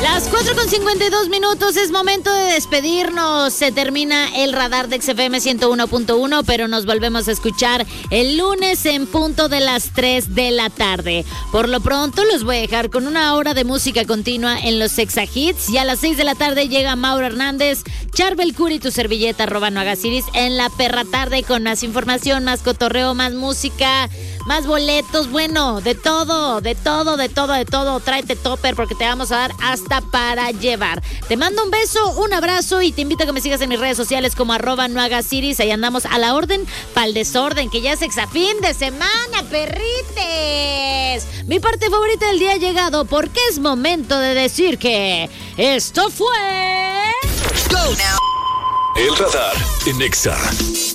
Las 4:52 es momento de despedirnos. Se termina el radar de XFM 101.1, pero nos volvemos a escuchar el lunes en punto de las 3 de la tarde. Por lo pronto los voy a dejar con una hora de música continua en los Exa Hits, y a las 6 de la tarde llega Mauro Hernández, Charbel Curi, tu servilleta @nohagasiris en la perra tarde, con más información, más cotorreo, más música, más boletos, bueno, de todo. Tráete topper porque te vamos a dar hasta para llevar. Te mando un beso, un abrazo y te invito a que me sigas en mis redes sociales como @nohagasiris. Ahí andamos a la orden pa'l desorden, que ya es exafín de semana, perrites. Mi parte favorita del día ha llegado, porque es momento de decir que esto fue... El radar en Exa.